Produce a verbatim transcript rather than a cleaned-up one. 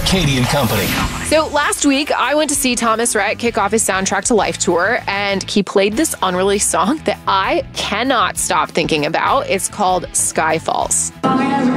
Katie and Company. So last week, I went to see Thomas Rhett kick off his Soundtrack to Life tour, and he played this unreleased song that I cannot stop thinking about. It's called Sky Falls.